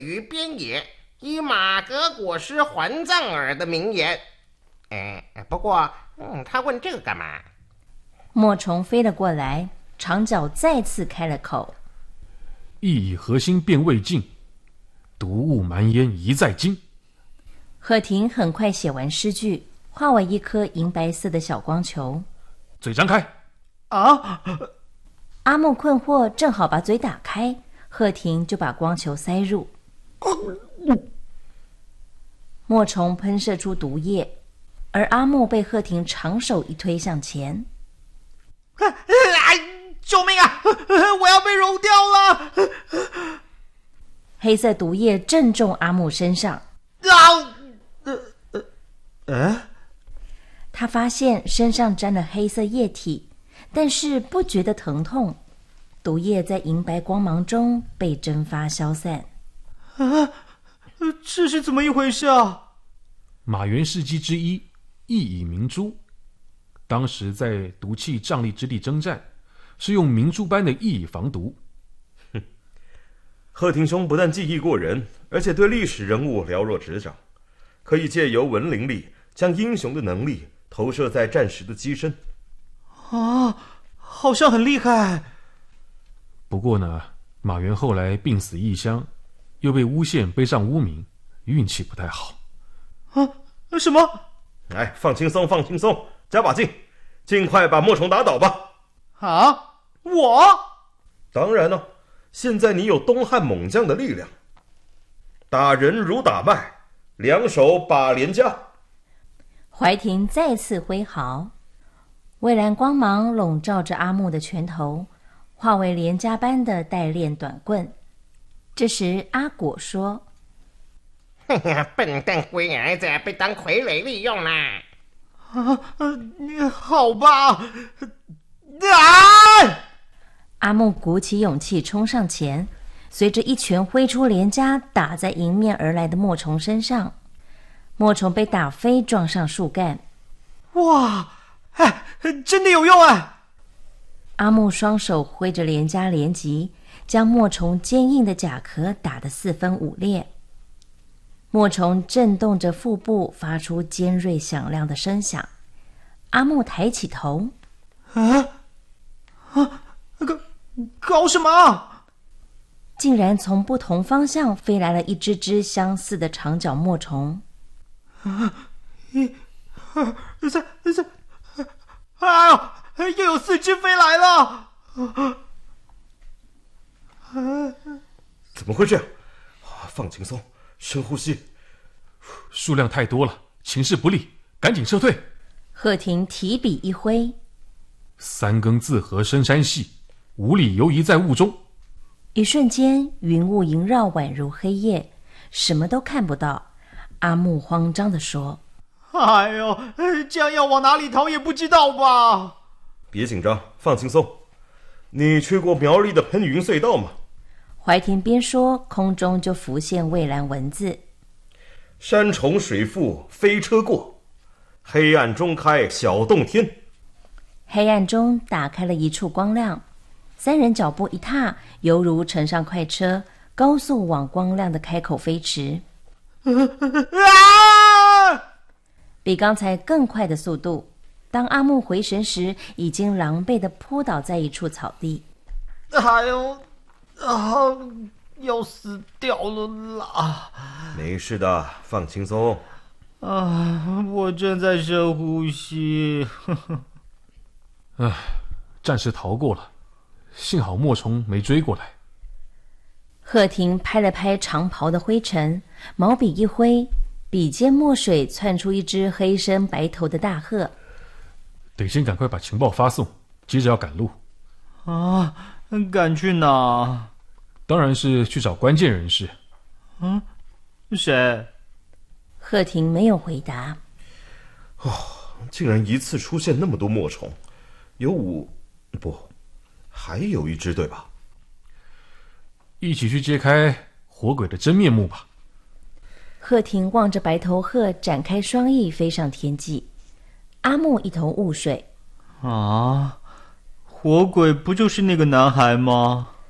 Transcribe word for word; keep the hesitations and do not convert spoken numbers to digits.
于边野，以马革裹尸还葬耳的名言。哎，不过，嗯，他问这个干嘛？ 墨虫飞了过来，长角再次开了口： 意以核心变未尽，毒雾蛮烟一再惊。 贺廷很快写完诗句，化为一颗银白色的小光球。 嘴张开！ 啊！ 阿木困惑，正好把嘴打开，贺廷就把光球塞入。墨虫喷射出毒液，而阿木被贺廷长手一推向前。 哎，救命啊！我要被融掉了！ 黑色毒液正中阿木身上。 啊！呃呃，哎， 他发现身上沾了黑色液体，但是不觉得疼痛。毒液在银白光芒中被蒸发消散。 啊，这是怎么一回事啊？ 马原事迹之一，意以明珠。当时在毒气瘴疠之地征战，是用明珠般的意以防毒。 哼，贺廷兄不但技艺过人，而且对历史人物了若指掌，可以借由文灵力将英雄的能力投射在战时的机身。 啊，好像很厉害。 不过呢，马原后来病死异乡，又被诬陷背上污名，运气不太好。 啊，什么？ 哎，放轻松，放轻松，加把劲，尽快把墨虫打倒吧。 啊，我？ 当然了，现在你有东汉猛将的力量，打人如打麦，两手把连家。 怀廷再次挥毫，蔚蓝光芒笼罩着阿木的拳头，化为连家般的带链短棍。这时阿果说： 嘿呀，笨蛋龟儿子被当傀儡利用啦！ 啊，你好吧？啊！ 阿木鼓起勇气冲上前，随着一拳挥出连家，打在迎面而来的墨虫身上。墨虫被打飞，撞上树干。 哇，哎，真的有用啊！ 阿木双手挥着连家连击，将墨虫坚硬的甲壳打得四分五裂。墨虫震动着腹部，发出尖锐响亮的声响。阿木抬起头， 啊啊，搞搞什么？ 竟然从不同方向飞来了一只只相似的长角墨虫。 啊，一、二、三、四，哎呦，又有四只飞来了！ 啊，怎么会这样？放轻松，深呼吸。 数量太多了，情势不利，赶紧撤退。 贺廷提笔一挥， 三更自合深山系，无理游移在雾中。 一瞬间，云雾萦绕，宛如黑夜，什么都看不到。阿木慌张地说： 哎呦，这样要往哪里逃也不知道吧？ 别紧张，放轻松。你去过苗栗的喷云隧道吗？ 怀廷边说，空中就浮现蔚蓝文字： 山重水复飞车过，黑暗中开小洞天。 黑暗中打开了一处光亮，三人脚步一踏，犹如乘上快车，高速往光亮的开口飞驰。 啊！ 比刚才更快的速度。当阿木回神时，已经狼狈地扑倒在一处草地。 哎呦，啊，要死掉了啦！ 没事的，放轻松。 啊，我正在深呼吸。 唉，暂时逃过了，幸好墨虫没追过来。 贺廷拍了拍长袍的灰尘，毛笔一挥，笔尖墨水窜出一只黑身白头的大鹤。 得先赶快把情报发送，接着要赶路。 啊，赶去哪？ 当然是去找关键人士。 嗯，谁？ 贺廷没有回答。 哦，竟然一次出现那么多墨虫，有五，不，还有一只对吧？ 一起去揭开火鬼的真面目吧。 贺廷望着白头鹤展开双翼飞上天际。阿木一头雾水。 啊，火鬼不就是那个男孩吗？